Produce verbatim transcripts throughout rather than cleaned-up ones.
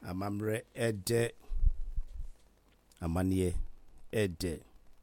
amamre ede amanie ede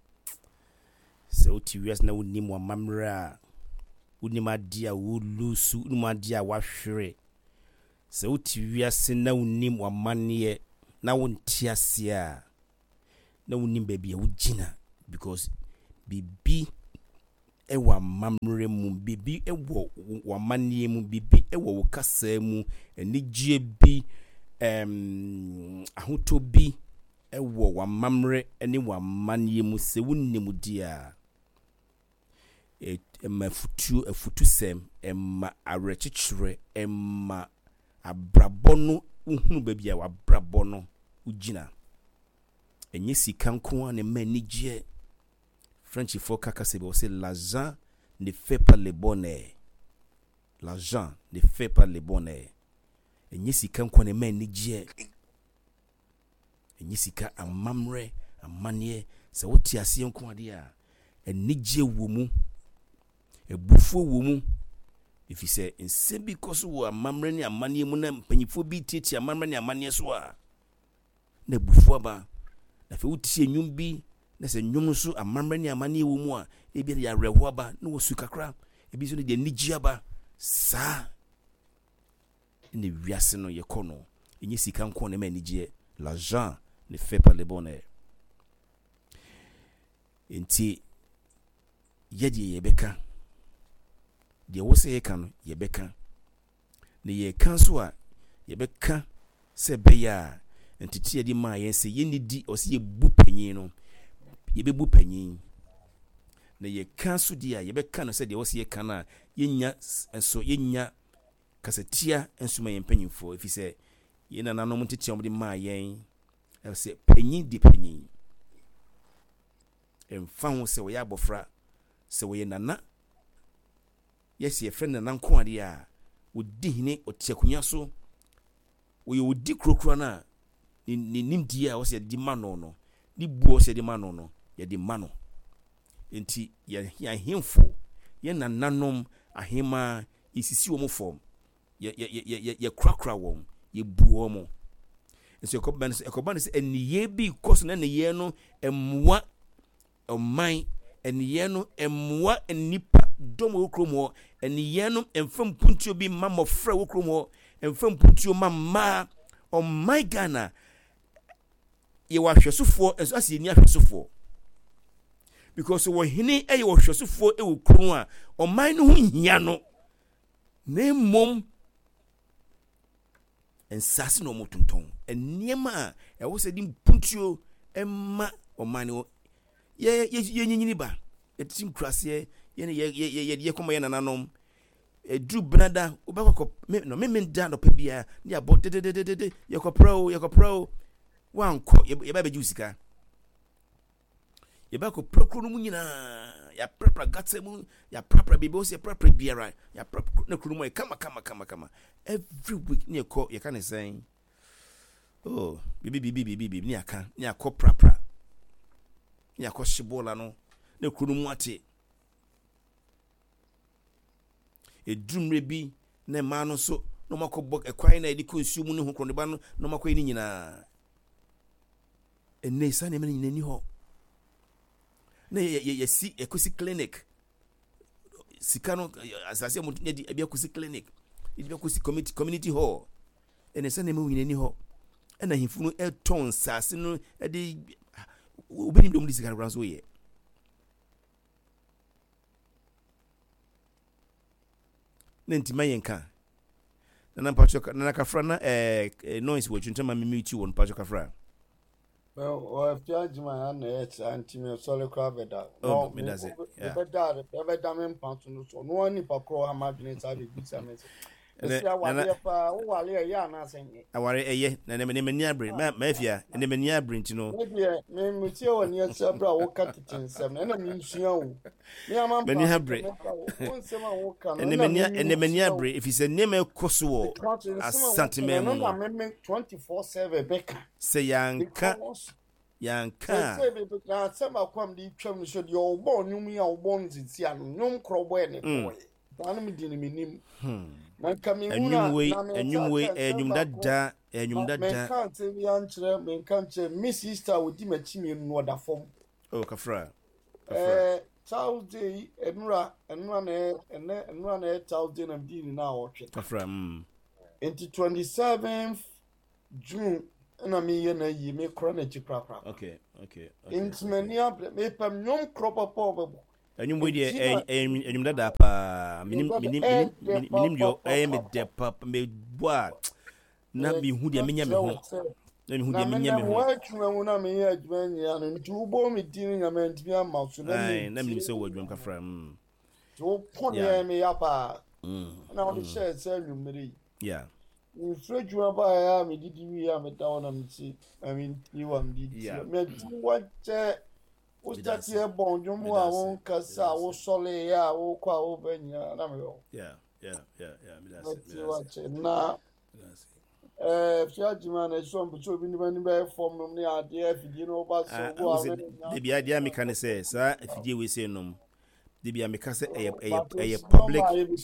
se otiwias na wonim amamre a wonim ade a wolusu wonim ade a wahwere se otiwias na wonim amanie na wontiase a na wonim baby a wogina because bibi ewa amamre mu bibi ewo wamanie mu bibi ewo wokasa mu enigye bi em ahoto bi ewo wamamre ene wamanie mu se wonim dia e mafutu afutu sem emma arechichire emma abrabono uhunu baby a wabrabono ugina enye sika nko ne manigye French for kakase be say l'argent ne fait pas le bonheur. L'argent ne fait pas le bonheur. Enye sika nko ne manigye enye sika amamre amanie se woti ase nko ade a enigye wo mu ebufo wo mu if you say in because wo amamre ne amanie mu na mpanyifo bi tete amamre ne amanie so a na ebufo ba na fe woti enwum bi na se nwum so amamre ne amanie wo mu a e bi ya reho aba na wo su kakra e bi so ne de nigye aba sa ne wiase no ye kono enye sika nko ne manigye l'argent ne fait pas le bonheur enti yedi yebeka de wo se yeka no yebeka ne ye kan so a yebeka se beya entiti yedi ma yen se yenidi o se yebu panyin no yebebu panyin ne ye kan so dia yebeka no se de wo se yeka na yenya enso yenya kasetia enso ma yen panyinfo ifi se yena nanom tete omde ma yen e se panyin di panyin emfa ho se wo ya abofra se wo ye nana yes ye friend na nko ade a wodi hine otiakunya so wo ye wodi krokro na ni nimdi a wo se di mano no ni bu wo se di mano no ye di mano enti ye ya himfo ye nananom ahema isisi wo mo form ye ye ye ye krakra wo ye bu wo mo nso ekoban ekoban se eniye bi koso na eniye no emwa oman eniye no emwa enipa dom okromo eniye no emfam puntuo bi mammo fra okromo emfam puntuo mamma o my Ghana ye wa hwesofo enso ase ni ahwesofo because wo hini e ye wo hwesofo e wo kron a o man no hu hia no na mom ensase no motonton eniema e wo se di puntuo emma o man ye ye nyinyini ba etim krase ye ye ye ye koma ye nananom edru brada obakọ no me me da no pa bia ne abọ de de de de ye ko pro ye ko pro wanko ye ba be jusika ye ba ko pro no mu nyina ya prapra gatse mu ya prapra bibi o se prapra biara ya prapra na kunu mu kama kama kama kama every week ne ko ye kan say oh bibi bibi bibi bibi ne aka ne akọ prapra ne akọ shibola no na kunu mu ate edumre bi na ma no so no makobok ekwan na edi consume ne ho kro ne ba no no makoy ni nyina enne sa ne men nyina ni ho na ye ye si ekosi clinic sikano asase mo ne di ebia kosi clinic edi kosi community community hall enne sa ne men nyina ni ho ena hifunu eton sase no edi obi ni dom di sikano branso ye nentima yenka na mpacho na kafra na eh noise wo twuntama mimiti won mpacho kafra well o afiajima na et antime sole kraveda no me does it yeah beda beda me mpanto no so no ani pakro ha madwene sa be bisa me esi awale pa wo wale ya na asenye aware eye na ne me ni abre ma mafia ne me ni abre ntino me me mutie woni asa bra wo katetinsem na na me nsua wo me ama me ni abre wonsema wo ka ne me ni ne me ni abre if is a name koso wo asantime mu no me twenty-four seven beka se yanka yanka se be beka sema kwam di twam so de obo nyum ya obo nziti ano nyum krobo e ne boy anu me di ne menim enyum we enyum we enyum dada enyum dada me can't say we antre me can't say miss sister we di machi me no da form oh kafra eh Tuesday enura enura na ene enura na Tuesday na di ni na otwe kafra mm into twenty-seventh June na me ye na yi me kro na chi kra kra okay okay okay into many me pam nyom kro papa babo enyum we de enyum dada pa minim minim minim yo eh me de papa me boa na me hu de menya me ho na me hu de menya me ho wa twa na me ye adwuma nya no nti ubo me di nya me ntimi ama so na me na me se wo adwuma kafra mm to pon ye me ya pa mm na wo share say numeri yeah in frejuma ba ya me didi wi ya me dawo na me ti I mean you am didi me do what o start here bon jomo a won kasa wo sole ya wo kwa wo benya na me yo yeah yeah yeah yeah me that's it na eh fiajima na so mbucho bi ni ba ni ba form no ni ade afidi no ba so go a de bia de ameka ne say sa afidi we say nom de bia meka say e e public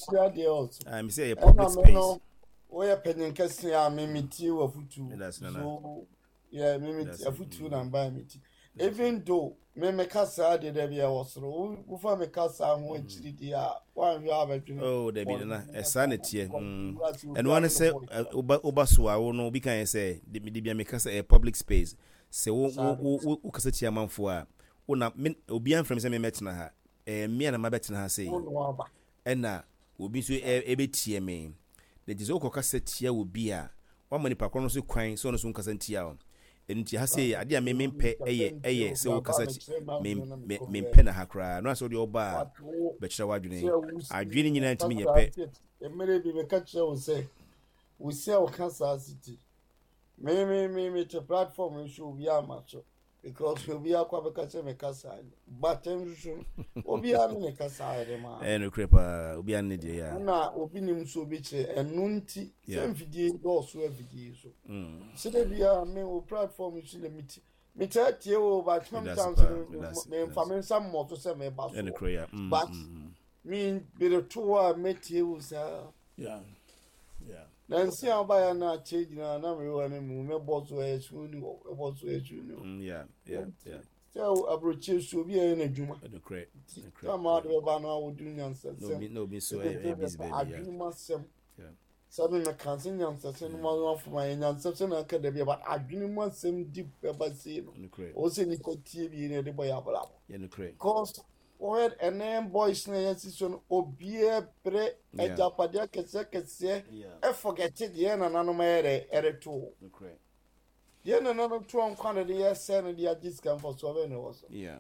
ah me say e public space we ya penyen kase a me meti wa futu so yeah me meti afutu na mba meti even though me me kasa de de bia wosoro wo fa me kasa ho achiri dia wan hwe abadwene oh de bi na esa na tie and one say oba so a wo no bi kan say de bia me kasa e public space se wo wo wo kasa tia manfo a wo na obi an from say me metena ha eh me na mabetena ha say e na obi so e be tie me de dizo ko kasa tia obi a wa mani pa krono so kwan so no so kasa tia o enti ha say ade a me mempe eye eye se wo kasa me mempe na hakra no aso de oba be kira wadwene adwene nyina ntimi yepe emere bi me ka kira wo say wo say wo kasa city me me me me to platform show bi amacho because we be akwa be ka say me kasa but enju obi an me kasa ere ma eh no crepa obi an de ya na obi nim so bi kire enu nti sem vidie do so vidie so mm se de bia me o platform so le miti me tie o but sometimes me information some more to say me ba so eh no crepa but me be the two a me tie o sa yeah yeah then see how by na change na na me wa mu me boss we chu ni o boss we chu ni yeah yeah yeah so approach so bi e na djuma no crepa no crepa come out we ba na wo du nyansa no be no be so e busy baby yeah adwuma sem yeah sabe na kansin nyansa sem no ma for my nyansa sem na ka da bi but adwuma sem deep e ba say no o se ni ko tie bi ne de boy abla yeah no crepa cause where and then boys na yes so obie pre e japadia kese kese e forget it ye na nanu mere ere to okay ye na nanu to on kwan de yes say na dia discount for so be no was yeah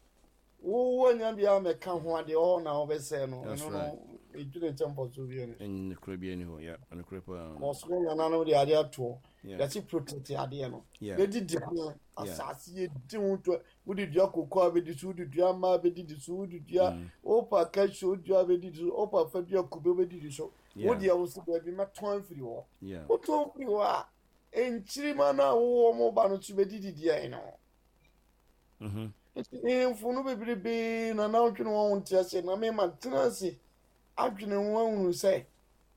wo wonya bia me ka ho ade o na o be say no no no e jure tempo so bi ni en crepa ni ho yeah en crepa mo so na nanu de ade ato ya si protect ade no be di di asasi ye di ho to wudi dua kokko abedi su wudi dua ma abedi di su wudi dua opa kasho dua abedi di opa fa dua kube abedi di so wudi ya wusu be bi ma ton free wo yeah o ton free wo a enchiri ma na wo mo ba no tu be di di ai no mhm e funu be bi be na na otwe no won tia se na me ma transi adwene wo unu se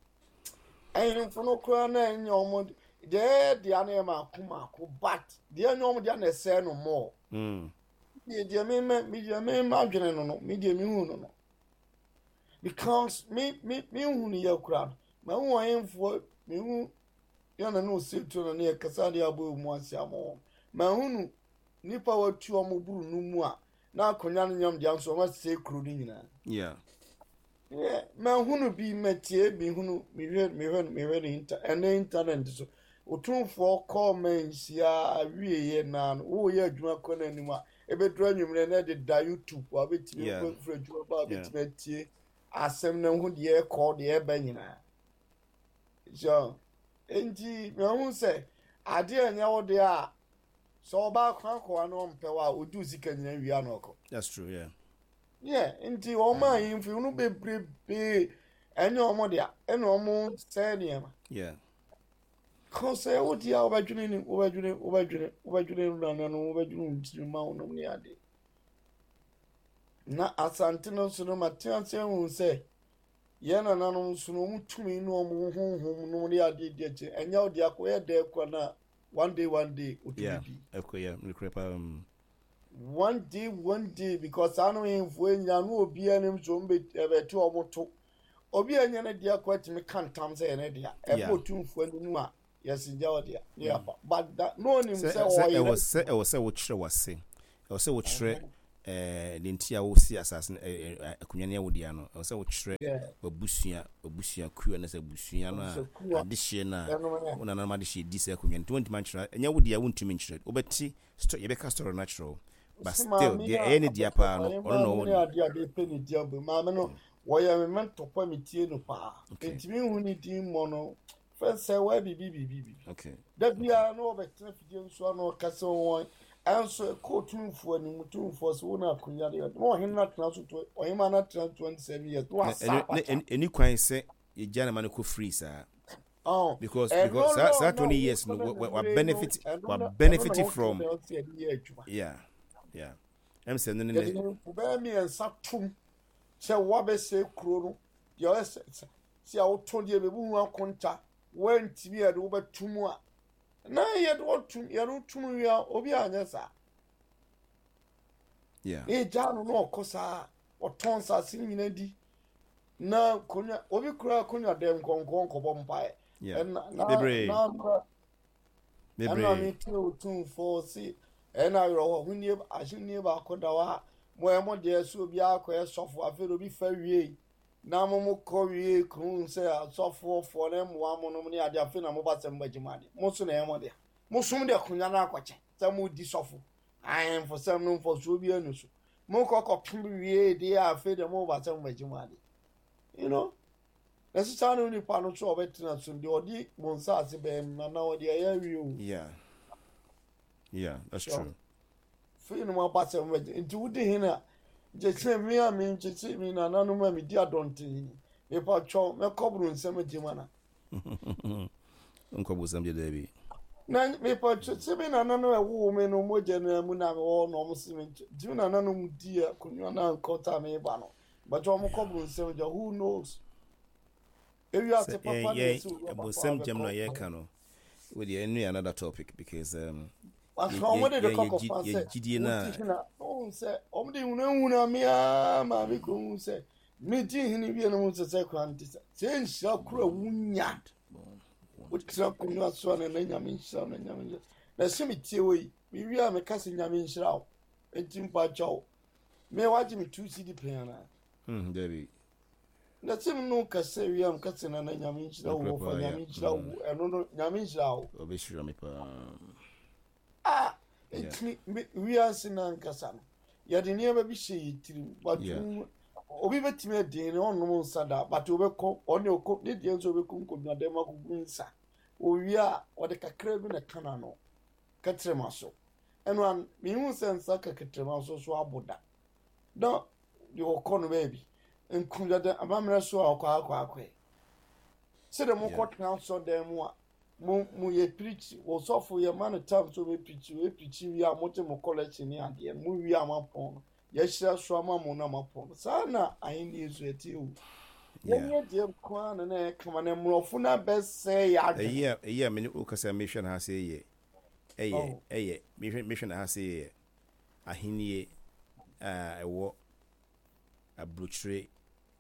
ai funu kra na enye omo de de ana ma kuma ko but de anyom de na se no mo mm me de me me de me ma adwene no no me de me hu no no because me me me hu ni yakura ma hu ayemfo me hu ya na no se to no ne kasa de abo mu asiamo ma hu nu nipa watu omo buru no mu a na akonya no nyam de anso ma se kru ni nyina yeah yeah ma hu nu bi metie bi hu nu me hwe me hwe me hwe inter and internet so otunfo comments ya awieye na wo ye adwuma ko na nimu a ebedura nwumre na de da YouTube wa betime ko fra adwuma ba betime tie asem na hu de e ko de e ba nyina so enji me hu se ade anya wo de a so ba kwa kwa no mpe wa odu sika nyina wi anoko that's true yeah yeah enji o ma yin fi unu bebre be enya omo de a ena omo se ne ma yeah cause e wodi a obadwene ni obadwene obadwene obadwene no na no obadwene ntiri ma wo no ni ade na asante no so no matianse hu se yena nanom so no mutumi no mo honhom no ne ade de che enya odi akoye de kwa na one day one day yeah utumi okay yeah me crepa um one day one day because I know info enya no obi anim so mbe ebe ti omoto obi enya na dia kwa timi kantam say na dia ebe otumfo anu a yes nja odi ya but that no nim say o e was say e was say wo kire wase e was say wo kire eh de ntia wo si assassin akunwa ne wo dia no e was say wo kire babusua babusua kuo na say busua no a adehye na una na ma dehye di say akunwa nti man kire enya wo dia wo ntumi nkire obeti ye be ka story natural but still the any dia pa no ono no ade ade pe ni dia bu ma me no wo ya me mento pa mi tie no pa ntimi hu ni di mo no first say why bibi bibi okay da bia no obetena fidie nso no kase won anso ko tumfo ni mutumfo so na akunya de no hin na tena so to o hima na tena twenty-seven years no asa any kwan say ye jana man ko free sir oh because because that no, no, twenty no, years no we benefit we benefiting from yeah yeah I'm saying no no be me ensa tum se wo be se kro no yo se se a wo ton de be bu hu akonta went bi e do be tum a na ye do tum ye do tum ya obi anya sa yeah e ja no no kosa o ton sa sin nyina di na konya obi kura konya dem konkon ko bompae yeah na bebre na bebre na mi ti o tun for si e na ro hu ni ahini ba ko da wa mo e mo de so obi akọ e sofo afero obi fa wie na mo mo ko wie kun se sofo for na mo amo no ni ade afi na mo ba sem bagimade mo so na e mo de mo sum de kunya na akọche se mo di sofo ayen for sem no for so obi anu so mo ko ko pim wie de afi de mo ba sem bagimade you know esi chanu ni pa no so obetina so de odi mo nsa ase be na na odi ya wi yeah yeah that's so, true feel no ba sem bagimade nti wudi hina je se mi a mi je se mi na na no ma mi di adontin e pa cho me kobru nsem agimana nkobru nsem de debi na me pa cho se mi na na no ewu me no mo je na mu na o no mo se mi di na na no mu di a kunwa na nkota me ba no but o mo kobru nsem je who knows if you are to papa yeah about same gem no ye kan no with the any another topic because um what did the cock of say na o say o me hu na me a ma be ko say me ti hini bi na mu say kwanti say nshira kura wunya o tira ko no so na na nyame nshira na nyame na se me tie we me wi a me kase nyame nshira o enti mpa chawo me waji me two C D plan na hmm David na tim no kase wi am kase na na nyame nshira wo fa nyame nshira wo eno no nyame nshira wo obeshira me pa ah enti wi ansi na nkasa no ya de niam bi hye yitiri but obi betime de ne onnom nsada but obekọ one okọ de de nso obekọ nkodua de makugu nsa owi a ode kakra bi na kana no katrema so eno an mi hu sensa katrema so so aboda no de okọ no baby nkunda de amamra so akọ akọ akọ se de mo kọ tran so de mu a mu mu ye preach wo so for ye man time so we preach we preach wi a mo te mo college ni ade mu wi amapon ye hira so amamo na amapon sa na ayin ni so eti o ye ye de kwa na na kama na mrofo na be say ya de yeah yeah me o kasa mission ha say ye eye eye mission ha say ye ahinie ah ewo abrochre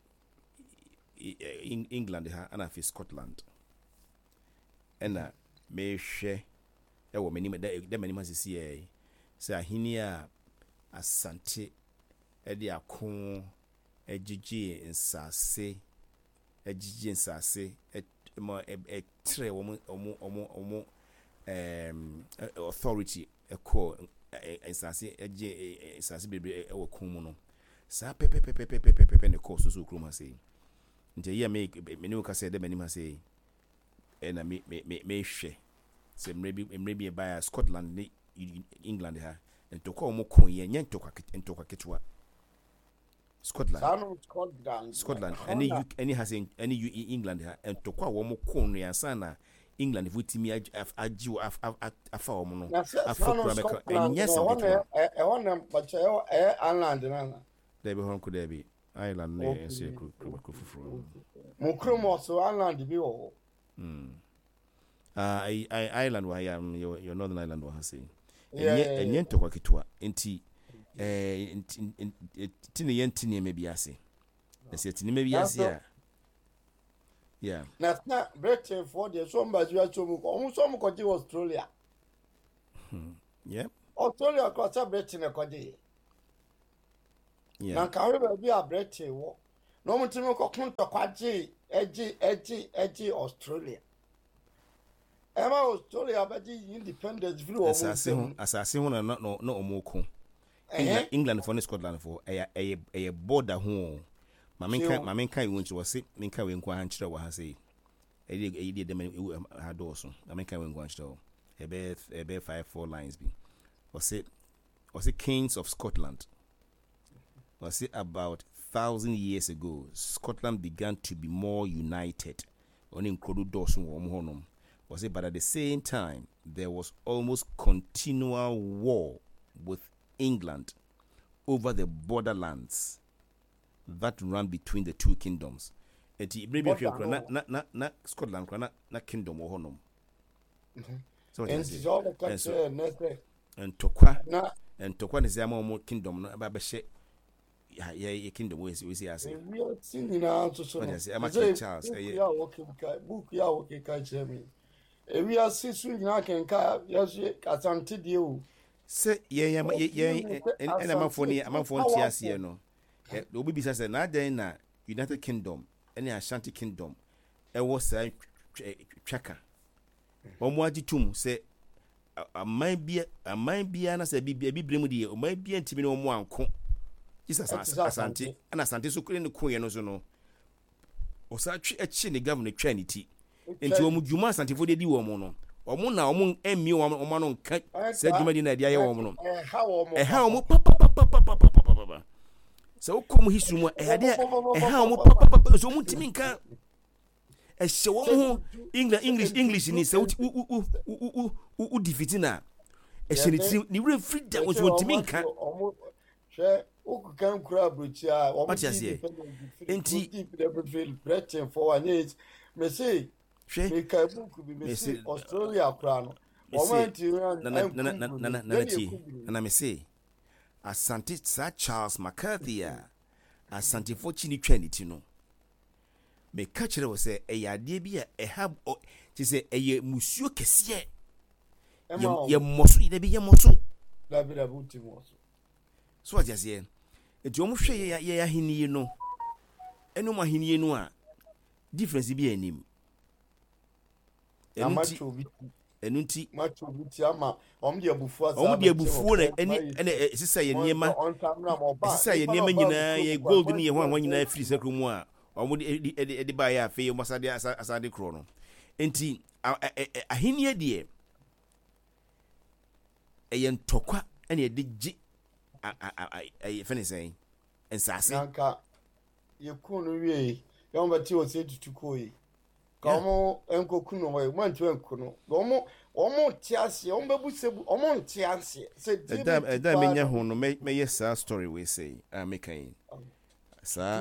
England ha ana fi Scotland ena mehwe ewo mani de mani masisi e se ahini a asante e de akon ejiji nsase ejiji nsase e mo e tre wo mo omo omo em authority e ko nsase eje nsase bebre e wo kun mu no sa pepe pepe pepe pepe ne ko so so krum ha sei nje ya me me ne ka se de mani ma sei ena me me me hwe se mrebi mrebi by Scotland ni England ha ntoko mo kon ye nya ntoko ntoko ketwa Scotland Scotland Scotland any any has any England ha ntoko a wo mo kon no yansa na England vutimi ajiwo afa wo no afokura beka enya se e wona bacha e Ireland na David hon ko David island ne ese kru kru fufuru Mukromo so island bi wo. mm ah I island wa ya your your northern island wa say enye enye ntokwa kitwa enti eh tini yenti ne mebi ase ese tini mebi ase a yeah na na Britain for the so mba ju acho mu ko omu so mu ko je Australia yeah Australia ko sa Britain e ko je yeah na ka we ba bi a Britain wo no mu timi ko kun to kwa je eji eji eji Australia Emma Australia ba ji independence free wo asase ho asase ho na no no omoko England, England for Scotland for a a a border ho mamenka mamenka yi wonchi wose menka we nkwa han kire wa ha sei e dey e dey dem ha do so mamenka we nkwa kire o e be e be five four lines bi wose wose Kings of Scotland wose about thousand years ago Scotland began to be more united on include do so wo ho nom wose but at the same time there was almost continual war with England over the borderlands that ran between the two kingdoms. Eti ibrebe hwe na na na na Scotland na na kingdom wo honom. So what is it? And tokwa na and tokwa ne zama mo kingdom no aba be hye ya ya kingdom we we see ase. We are seeing na so so. Charles eh ya okay ka book ya okay ka chemi. E we are see su nyina kenka ya so asante die o. Se ye ye ye ena amafo ni amafo nti ase no e obi bisa se na adan na United Kingdom ene Ashanti Kingdom e wo sa twaka omo agitum se aman bia aman bia na se bibia bibrem die oman bia ntimi no omo anko Jesus Asante ana Asante so kure ne koye no so no o sa twi echi ne governor twa ne ti enti omo dwuma Asante fo de di wo mo no omo na omo emi omo no nka se dwuma di na dia ye wo mo no eh ha wo mo eh ha omo papa papa papa papa so kom history mu eh ade eh ha omo papa papa so omo timi nka eh hye wo mo English English English ni se u u u u defeat na eh hye ni ni re freedom so timi nka omo hwe oku kan kura brochi a omo ti enti Britain for one age me say me ka book bi me say Australia kura no na na na na na na na ti na me say Asante Sir Charles McCarthy a Asante fo chi ni twa ni ti no me ka kire wo say e yade bi a e ha ti say e ye musuo kese ye moso ide bi ye moso la bi da buti moso so ajazie enti omo hwe ye ye ahini no eno ma ahini no a difference bi anim enunti enunti macho biti ama om de abufu asa om de abufu na eni ene sisa ye niema sisa ye niema nyina ye gold ni ye ho anwa nyina free sekro mu a om de de ba ya fe mo asade asade kro no enti ahini de e ye ntokwa ene ye de gi ai fene sei ensase nanka ye kunu wie ye mbati o se tutukoyi Como enkokuno wa mantu enkono omo omo tiase omo bebusebu omo ntiase se da da menya ho no me me yes story we say ah make in sa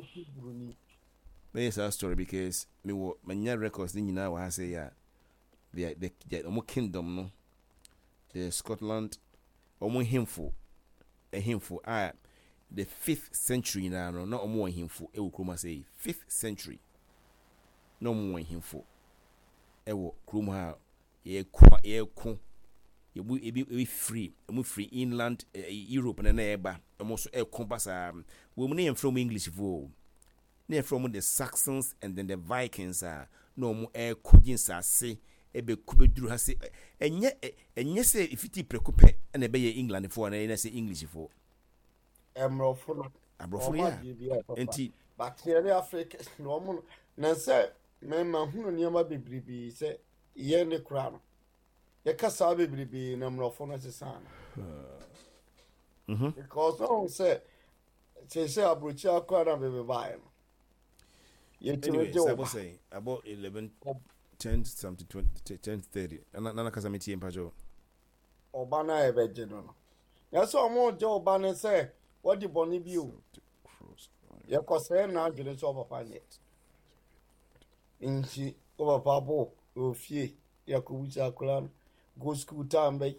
me yes story because me wo menya records ni nyina wa say ya the the omo kingdom no the Scotland omo himfo a himfo ah the fifth century na no na omo himfo e wo kroma say fifth century no mo himfo ewo krum ha ye kwa ye ku ye bu ebi free mo free inland Europe na na eba mo so e ku basa we mo na from English fo na from the Saxons and then the Vikings ah no mo e ku jinsase e be ku beduru ha se enye enye se ifiti prekupe na be ye England fo na na se English fo emrofo no abrofo ya enti bacteria Africa no mo na se me ma hunu niema bebribi se ye ne kura no ye kasa bebribi na mrofo no se sana mhm because on say say say abrochi akwa na bebe bae no ye anyway so say about eleven ten something twenty ten thirty na na kasa meti empajo obana e beje no ya so omo je obana say what the boni bi o ya kwase na adwene so papa nye inchi o papa bo o fie ya ko wucha akura go school time bay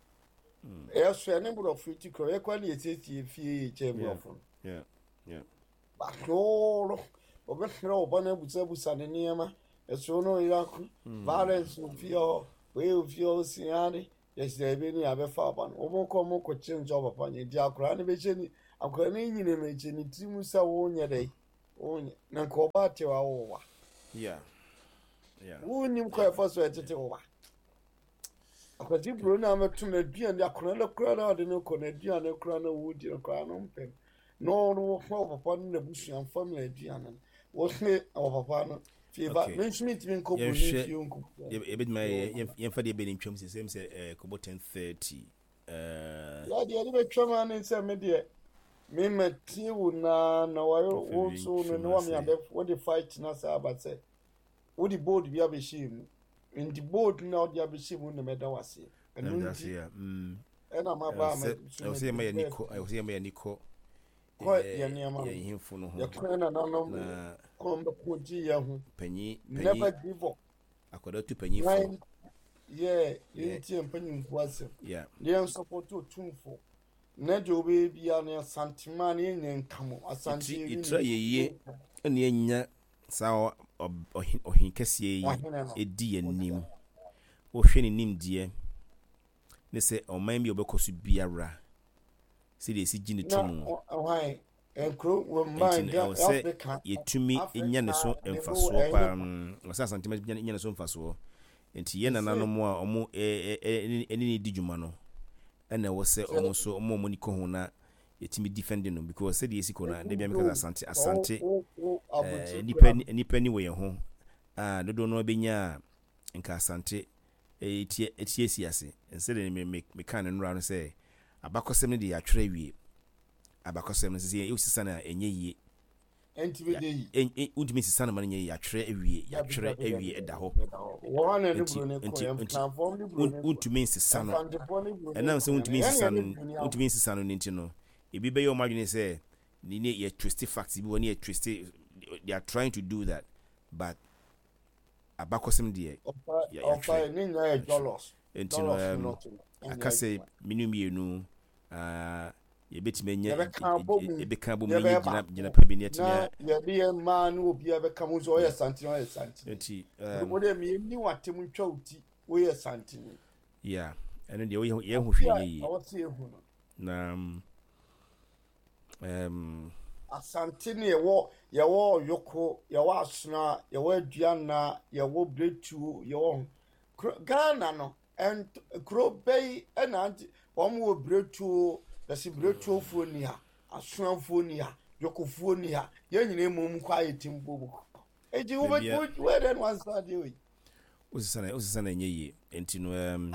e so ene bro fiti ko e kwa na yetiti fie che bro fo yeah yeah ba no obe fere oba na busa busa ne niema e so no ya ko violence fie o we fie o siani yes there be ni abefa aba no omo ko mo ko change papa nye di akura ne be cheni akura ne nyine me cheni timu sa wo nye dai onye na ko ba te wa wo yeah yeah wo nim ko e fo so e tete wo ba akwati bro na metu na duan ya akura na kura na de no ko na duan na kura na wo di kura no mpem no no wo papa no na busuan family duan wo se wo papa no fiba mentioned me ko boni fi onko e bit my yen fa de be ni twam se same say eh kobo ten thirty eh ya de be twam an say me de me mati wo na na wa wo so no no me abe wo the fight na say about say wo the board bi abeshim in the board na wo the abeshim no me da wase enu ndi mm e na ma ba ma o say me niko o say me niko ko ya ni ama ya himfu no ho ya ko na na no ko mbe ko ji ya hu panyi never give up akoda tu panyi fo yeah yinti empanyi nkwase yeah dem support to tumfo na de obe bia na santima na yen nkamo asante yi itra yeye ene enya sa ohin kese yi edi anim wo hwe ne nim die ne se oman bi obekoso biara se de si gine tumu why enkro wo man ga Africa yetumi enya ne so emfaso pa wasa santima enya ne so emfaso enti ye nananom a omo eni ni di dwuma no ena wo se omo so omo mo ni ko ho na yetimi defending no because said yesi ko na de bia because asante asante nipa nipa ni we ho ah dodo no benya nka asante etie etie siase ense me me kan nra no say abakosem ne de ya twere wie abakosem no say e usisa na enye yie enti be dey en undimi sisa na man nye ya twere awie ya twere awie eda ho wona ne bro ne ko em transform ne bro ne undimi sisa no enam se undimi sisa no undimi sisa no nti no ebi be yo madwene say ni ne ye twist facts bi woni ye twist they are trying to do that but abakosem de ya twere ni nya ye dollars enti no akase minum yenu ah yebetime nya ebeka bo menye gina gina pa bi ne atia ya de man obi abeka mo so ye santi o ye santi enti mo de mi ni watem ntwa uti wo ye santi yeah eno de ye hu hwe yi na um asante ne ye wo ye wo yoko ye wo asuna ye wo aduana ye wo bretu ye wo Ghana no and kro bay and one wo bretu da si bretu fu ni ha asuan fu ni ha yoko fu ni ha ye nyine mum kwa yetimbo bu eji wo be we den one side we usisana usisana nyeyi enti no um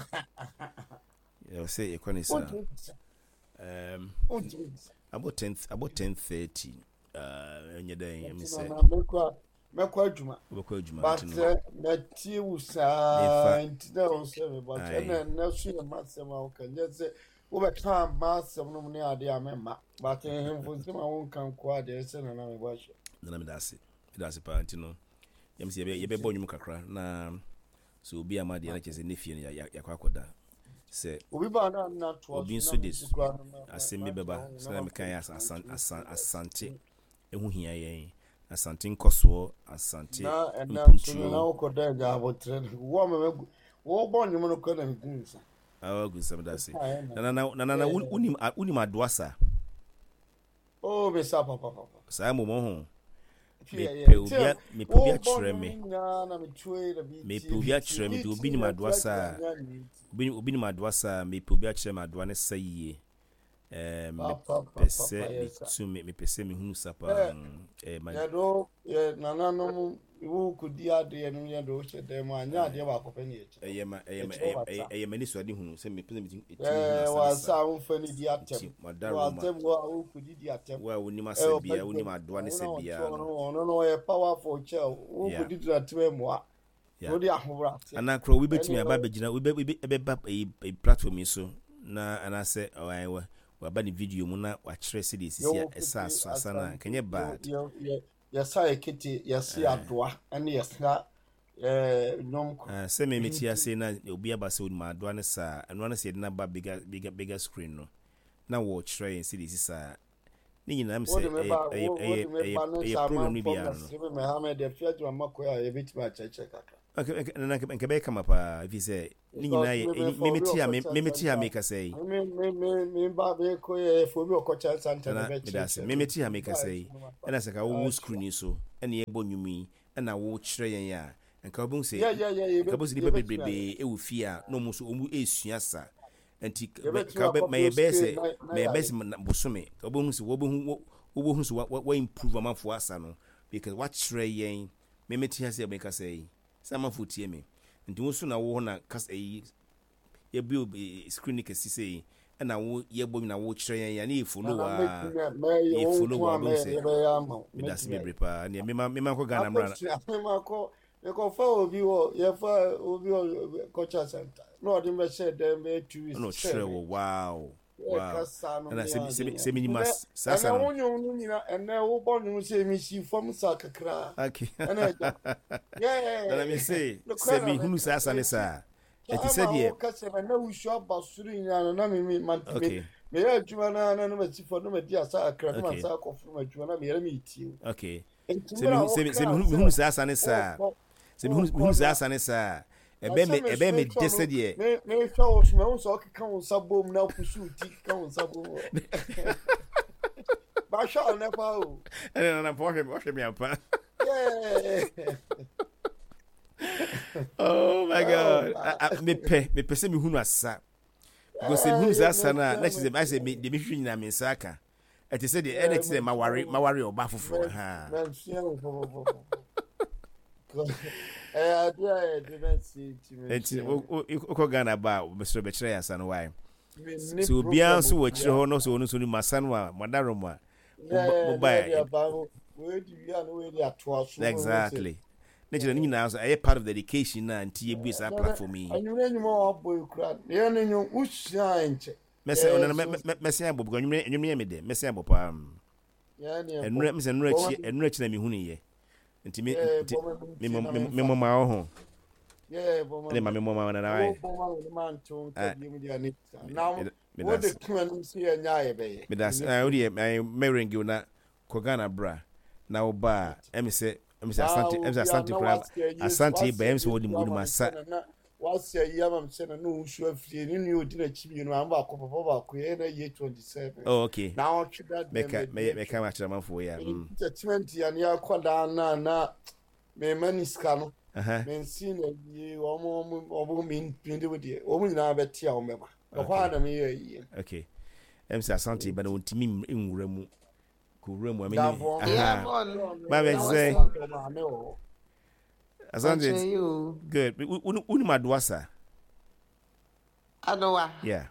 you say ekonisa um about ten about ten thirty uh enye den me say mekwa adwuma mekwa adwuma but na tie usa ntida on seven but na na so e masem a okan say wo be kan masem no ne ade amema but him for say ma won kan ko ade say na na me ba hwe na me dase me dase pa ntino yem se ye be bonwum kakra na so obi amade na chese ne fie ya yakwa akoda se obi ba na na to obi so this asem me beba so na me kan ya asante ehu hia yen asante nkoso asante na na so na okoda ga abotre wo me wo bonwum no ko na ngunsa ah gunsa me dase na na na na unim unim adwasa oh be sa papa papa sa mo mo ho me peubia me peubia chere me me peubia chere me obi ni madwasa obi obi ni madwasa me peubia chere madwa ne sayie eh me pese me tu me pese me hunu sapa eh ma ya do ye nana no wo kudi ade no ya do che dem anya ade ba ko pani eche eh ma eh ma eh ma ni so ade hunu se me pese me ti eh wa sa un fani di atem wa atem wa wo kudi di atem wa woni ma se bia woni ma do ne se bia no no no ye powerful che wo kudi di atem mo a no di ahobra ana kro we betimi aba begina we be be ba e platform so na ana se owan waba ni video mu na wa kyerɛ sɛ de sisi ɛsa asa na kanye bad yɛsa ekiti yɛsi adoa ɛne yɛsa eh nom ah sɛ me meti ase na obi aba sɛ onima adoa ne saa ɛno na sɛ de na ba bigger bigger bigger screen no na wo kyerɛ yɛn sɛ de sisi ni nyina am sɛ ɛyɛ ɛyɛ ɛyɛ program ni bia no me ha me de fiat wa makoya e bit ma cheche kaka okay na nke be kama pa if say ni nyina me meti ha me meti ha me ka say me me me me ba be ko e fo bi okocha center na be cheche me meti ha me ka say na sɛ ka wo screen so ɛna ye bonyumi ɛna wo kyerɛ yɛn ya nka obu say ka bo si be bebrebe e wo fi a no mu so omu esua sa anti ka be my best my best bosome ka obu so wo bo wo bo so wo improve amafo asa no because what kyerɛ yɛn me meti ha say me ka say sama futie me nti wo so na wo na kas eyi ye bi screen ke sisi na wo ye bo na wo kyerɛ yɛn ya na e follow a e follow a bo say me da se bebre pa na me ma me ma ko Ghana mra me ma ko e ko fa obi wo ye fa obi culture center no dey me share dem be two no kyerɛ wo wow wow na se se se minima sasa na wonyo no nyina ene wo bonu se mi si fom sa kakra okay yeah na me say se mi hunu sasa ne sa e ti said here ka se na wo shu abasuru nyina na me me man me me ya adwuma na na no mati fo no madi asa akra no man sa kofu ma adwuma na me yara me tie okay se mi se mi se mi hunu sasa ne sa se mi hunu sasa ne sa ebe me ebe me dese de me me fa o me o so ka on sabom na kusu ti ka on sabom ba sha na pa o na na po hwe hwe me apa oh my god me pe me pe se me hunu asa go se hunu asa na na se I say me de me hwe nyina me saka e te se de e te se ma ware ma ware oba foforo ha eh adia e didn't see enti o Ghana ba Mister Betre yasa no why so bia so wo kire ho no so no so ni masano a modaro mo mo ba we di bia no we di ato aso exactly nature ni nyina so e part of the education na anti e busa platform yi anyure nyuma wa boy kra ye ne nyu usia enche mese ona mese abo bugo nyumre nyumre me de mese abo pa ya ni enure mese enure chi enure chi na me hunu ye nti me me me mo ma ho yeah bo ma me mo ma na na bo ma man to tabi mu dia ni now what the twin see nya ye be me das I odi I mering you na ko Ghana bra na oba em se em se asante em se asante kra asante ba em se wodi mu ma sa what's your yam say na no sure free ni ni odi na chibi no amba akopopo ba ko ye na ye twenty-seven oh okay now that make me me come at man for ya entertainment ya ni akoda na na me maniska no aha me nsi na ye omo omo me pinde we de omo nyina betia o meba o na me ye okay em se asante ba na ontimi nwura mu ko wura mu ameni aha ba be say asante good uni madwasa adowa yeah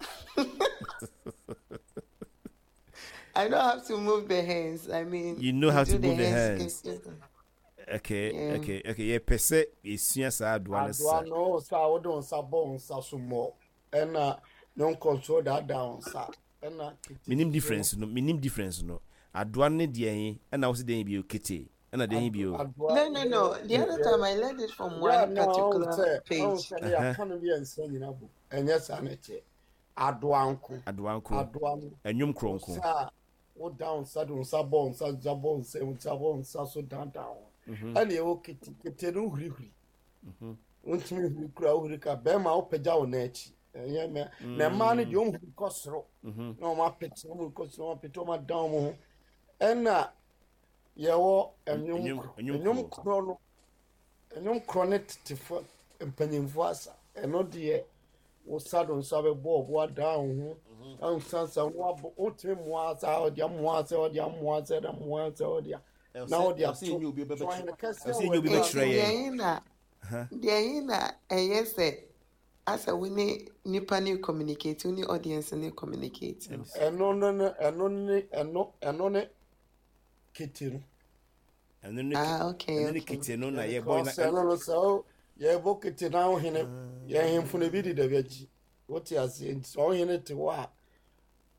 I don't have to move the hands. I mean, you know how to move the hands. hands. Okay, yeah. okay, okay. Yeah, pese isua sa adwa na sa. Adwa no sa wo don sa bon sa sumo. Ena non control that down sa. Ena minim difference no, minim difference no. Adwa ne de yin, ena wo se de yin bi o kete. Ena de yin bi o. No, no, no. The other time I learned it from one yeah, particular page. Uh-huh. Yeah, can be and say na bu. Enya sa na che. Adwa nko. Adwa nko. Adwa no. Enwum kronko. Sa wo down sa don sa bon sa jabon sa wo jabon sa so down down. And you okay, get no hurry. Won't me who crowd Hurika, Bema, Peja on Nachi. Na man, you won't cost no my pets, no cost no petoma down. And now, you and you chrono, and you chronet to and penning voice, and not dear. Was sudden sabe bob what down. And sons and what him was out, young was out, young was out, and was out. Now they are seeing you be better. Seeing you be better. Yeah, yeah. And yes, as a winning nipa ni communicate, ni audience ni communicate. And no, no, no, and no, and no, and no, kitchen. And then ah, okay, okay. Kitchen no na ye boy na. So ye book kitchen now him. Ye him for the video the veggie. What he has in so in it to what?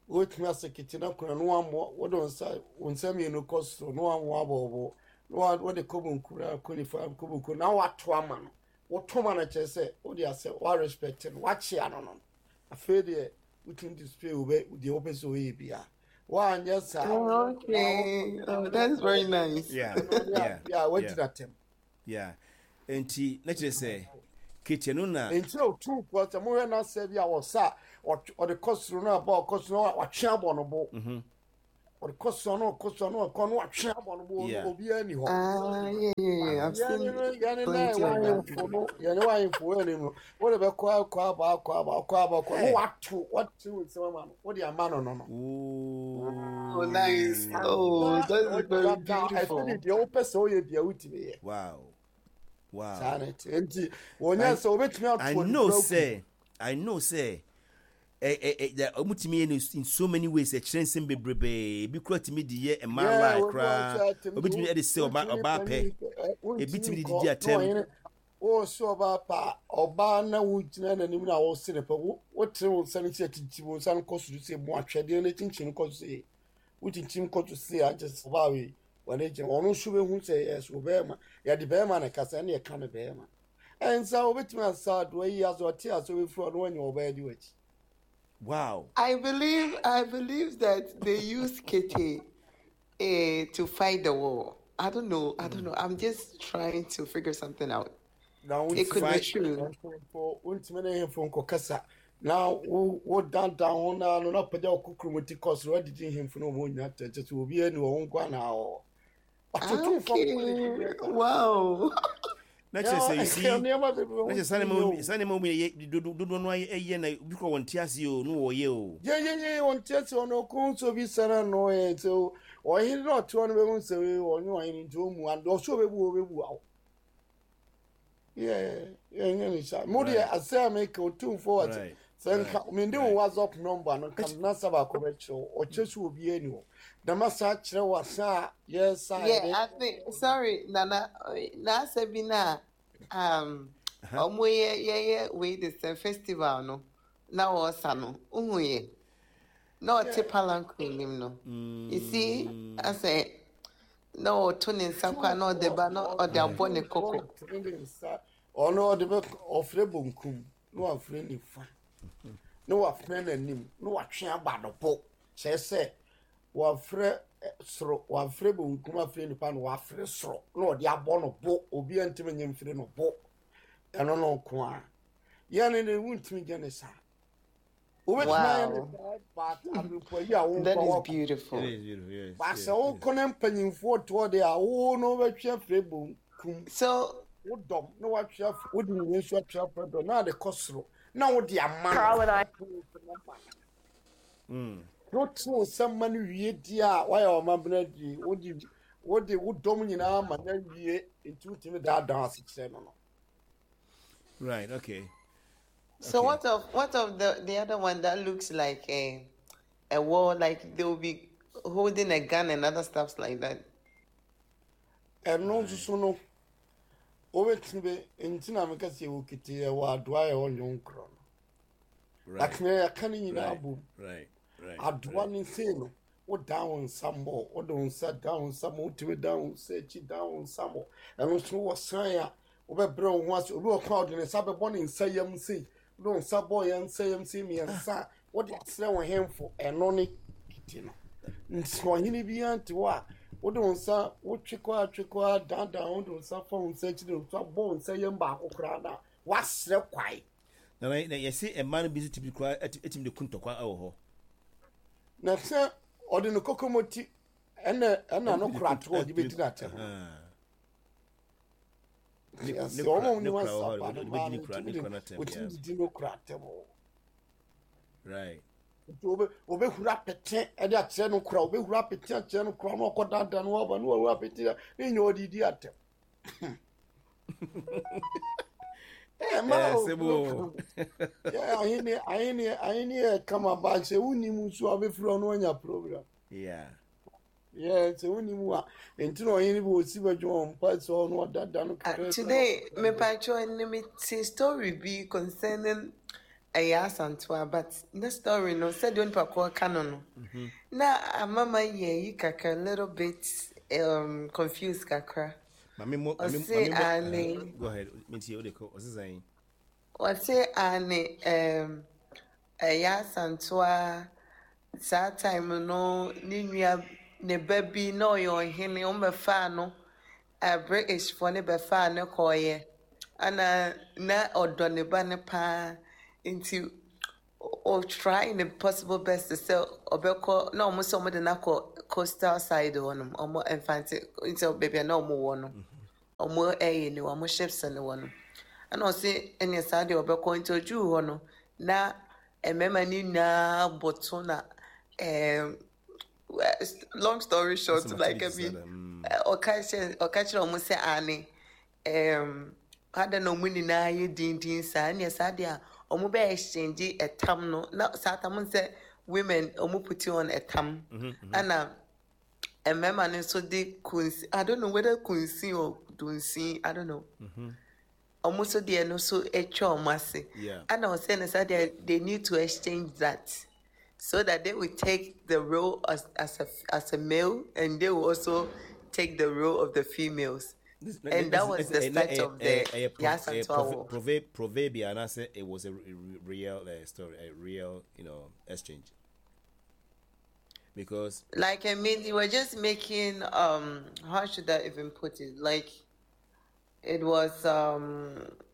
wotumi ase kete na kora no ammo wode nsa wonsa mi no kosto no ammo abobo no wode kobunkura konifa kobunkura na wato ama no woto ma na kyese wode ase wa respect no wachi ano no afede wotumi display ube de opeso we bia wa anya sa Okay. Oh, that's very nice. Yeah. yeah yeah what did that them Yeah. Enti na kyerɛ sɛ kete no na enti o two quarter mo we na se bia wo sa o de kosto no aba kosto no wa twe abo no bo mhm or kosto no kosto no ko no atwe abo no bo obi ani ho Ah, yeah, yeah, yeah. I've seen yani plenty na of wa that. info yani wa info ani mo wo de be ko ko aba ko aba ko aba ko no watu watu with some man wo de ama no no no oh Oh, nice. Oh, that's very beautiful. I think the open so ye dia utime ye wow wow sanity enti wonya so obetumi I ato know say I know say eh eh eh that omutimi in so many ways a chensem bebrebe bi kura timi di ye e man like kra obetimi e dey say oba oba pe e bitimi di di atem o so oba pa oba na wugina na nim na wo se ne pa wo tre wo san ti ati wo san kosu se mo atwede na chinchin kosu se wo chinchin kosu se a just oba we wane je ono shube hu se yes obema ya di bema na kasa na ye ka me bema en sa obetimi asa do yi azo ti aso we fro no wanya oba di wachi. wow I believe I believe that they use Kete uh, to fight the war. I don't know. I don't know. I'm just trying to figure something out. Now It could be true. for ultimate him from Kokasa. Now what down down now no not put your kukrumuti cost what did him for no more not just will be any one go now. Okay. Wow. na kyerɛ sɛ you see na kyerɛ sane ma sane ma mu ye do do no ye na bi ko won tiase o no wo ye o yeah yeah yeah on tiase on okun so bi sana no e so o hin not to no be hun se we o nyu an into mu and o so be bu o be bu awo yeah yeah yeah ni sha mo de asa make o two forward senka me ndi WhatsApp number no kam na saba ko be cho o chesu obi ani o da masa kire wasa yes I Yeah, I think sorry, Nana na Sabina um omo ye ye ye we this uh, festival no. Na wo no. Uhu ye. No te palanquin nim no. You see, I say no tuning sakwa no de ba no or de abone koko. Ono de be ofre bonkum no afre ni fa no afre nanim no watwe agbado po chese wafre soro wafre bonkum afre ni pa no wafre soro no de abo no bo obi antime nyemfre no bo eno no ko a ye ne ne wuntimi gene sa Wow. But I'm for you. That is beautiful. it is beautiful yes But so konem panyimfo to de a wo no betwe afre bonkum So wo dom no wa twa wo di wo so twa predo na de kosoro na wo di ama mm no tro some man wie di a wa ya o mabna di wo di wo di wo dom nyina ma na wie ntu timi da da ase kire no no right okay so Okay. what of what of the the other one that looks like a a war, like they will be holding a gun and other stuff like that? and no so no o wetimbe ntina me ka se wo kiti e wa adoa e onyo nkro no right akme ya kan nyina right abu right right adoa ni se no wo down sambo wo don sa down sambo timi down se chi down sambo and so wo san ya wo be bre wo ase obi wo crowd ni sa be boni nsayam sei don sa boy nsayam sei mi nsa wo de asre wo hemfo eno ni kiti no nso hini bi anti wa wo don sa wo twekwa atwekwa down down don sa phone sa chi don so bo nsayam ba akokra na wasre kwai na na na yesi e man busy to be cry etim de kuntokwa awo ho na se odi no kokomoti ena ena no krato di beti na tem ah Yes, ne so kra- mo ne ni kra- wasa ne pa kra- no ne ma ne no kra- ne kra na tem, wetin yeah. di no krato mo right obe obe hura pete e de akyere no kra obe hura pete akyere no kra no okoda da no oba no hura pete ni nya odi di atem eh ma Eh, o sebo. yeah ahini ahini ahini e kama ba se uni mu so abefro no anya program yeah yeah se uni mu a ntino ahini bo si badwo mpa so no oda da no Uh, kra today, me pacho and me see story be concerning ɛyɛ asantoa but the story no said don't pakɔ kano no na mama ye yi kakra a little bit um confused kakra mami mo mami ɔse mami ane go ahead minti o de ko ɔse saying ɔse ane um ɛyɛ asantoa saa time no ne nua ne ba bi na ɔyɛ ɔhene ɔmbɛfaa no a British for ne bɛfaa ne kɔɔyɛ ana na ɔdɔ ne ba ne paa nti or trying the possible best to sell obeko no almost some de na coastal side one omo infante until baby na omo wono omo eh ni omo ships ne wono ana o say enya side obeko into ju ho no na emema ni na botona um long story short like I mean okache okache omo say ani um had no money na ye din din sa enya side a omo be exchange a tam no na satam say women omo put on a tam and uh remember no so they kunsi I don't know whether kunsi or dunsi I don't know omo so they no so etwa omo ase and I was saying that they, they need to exchange that so that they will take the role as as a as a male and they will also take the role of the females. This, and that was the start a, of the a, a, yes, a proverb, proverb, proverbial, and I said it was a real uh, story, a real, you know, exchange. Because, like, I mean, you were just making, um, how should I even put it? Like, it was, um,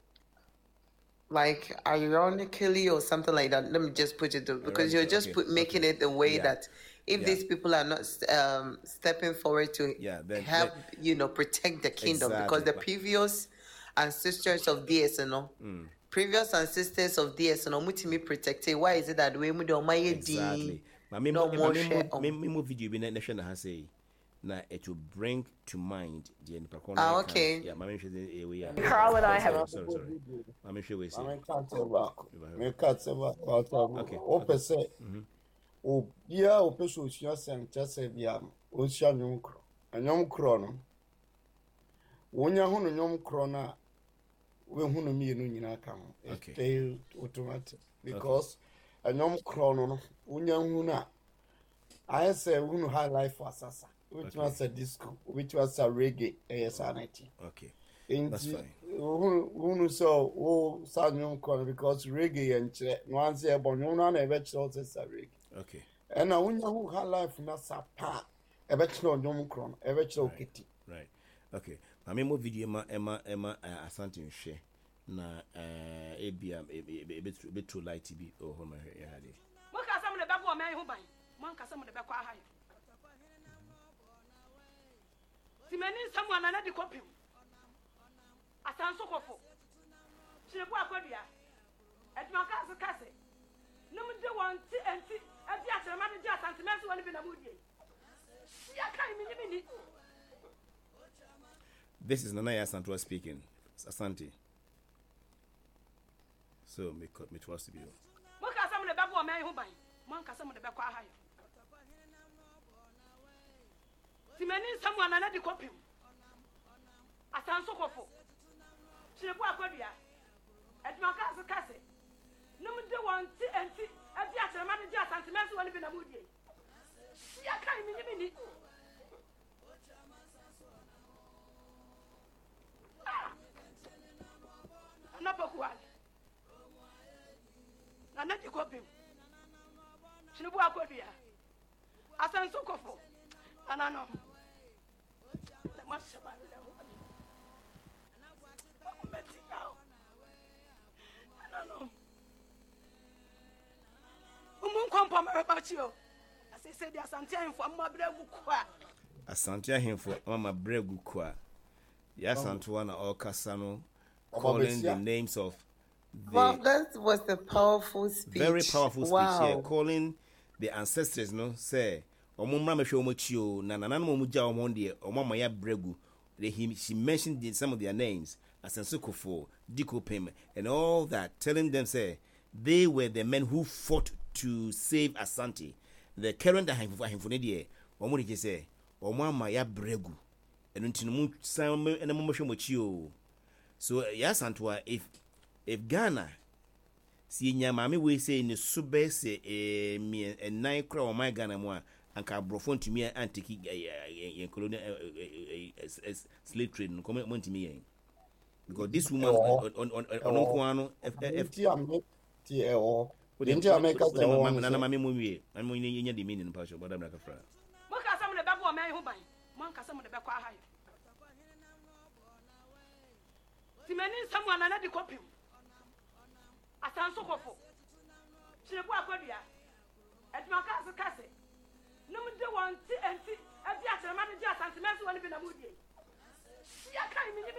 like, ironically or something like that. Let me just put it, because you're just okay. put, making okay. it the way yeah. that. If yeah. these people are not um, stepping forward to yeah, then, help, then, you know, protect the kingdom, exactly. because the previous ancestors of D S, you know, mm. previous ancestors of D S, you know, mutimi protected. Why is it that we would do my exactly? No more share. Memo video be nation has say, na it will bring to mind the end. Ah, okay. Yeah, my we are. Carl and I have a sorry, sorry. My sure we say. I can't tell back. Me can't tell back. Okay. Open say. O bia o peso sia sentence bia o sia nyom kro anyom kro no wonya ho no nyom kro na we hu no mienu nyina ka ho okay automatic because anyom kro no no wonya hu na I say we no high life asasa which was a disco which was a reggae asanity okay that's fine who no so o sa nyom kro because reggae and no answer ebon no na e be kro say reggae. Okay. And now when you have life na sapa, e be kire onyom kron, e be kire oketi. Right. Okay. Na me mo video ma ema ema asante nhwe na eh ebia e be true light bi o ho ma ya hade. Mo ka sam ne be bo ma hu ban. Mo ka sam ne be kwa ha yo. Ti meni sam wana na di kopim. Asanso kofo. Chinebu akwadua. Eduma ka se ka se. No me de want enti enti a man de asante me so woni bi na mu die. Sia kai mi ni ni. This is Nana Asante speaking. Asante. So me me trust to be. Mo ka sam ne be bo me hu ban. Mo ka sam ne be kwa ha yo. Ti meni sam wana na di kopim. Asanso kofo. Chinebu akwadua. Eduma ka se ka se. No me de want enti enti a man de asante me so woni bi na mu die. Sia kai mi ni ni. Na pokual. Na na dikopim. Chinebu akwadua. Asanso kofo. Ana no. Le mashaba le ho. Meti now. Ana no. Umun kwampa mabachio. Ase se dia asante ahemfo amma bregu kwa. Asante ahemfo amma bregu kwa. Ya asante wana okasa no calling the names of the Well, that was a powerful speech. Very powerful speech wow. here, calling the ancestors no say omumra mehwe omachio na nananom omugya omonde omama ya bregu. He, she mentioned the, some of their names, Asansukofo, Dikopem, and all that, telling them say they were the men who fought to save Asante. The current Ahimfonedie, Omuri say, Omama ya bregu, and until some and a motion with you. So, yes, Antoine, if if Ghana si nya maame we say ne sube se eh me nine kra o my Ghana mu a anka brofo ntumi antiki yen colonial slave trade no come ntumi yen because this woman on on on on kwano ti am ti e o Didn't you make us the one? Nana mami mumi. I'm going to the meaning passion, but I'm like a friend. What can some of the back one man who buy? One can some of the back high. The man is someone another copy. I sound so hopeful. She never got here. At my castle castle. No one want to and see. At the other manager, and to mess one in a moody. She can't even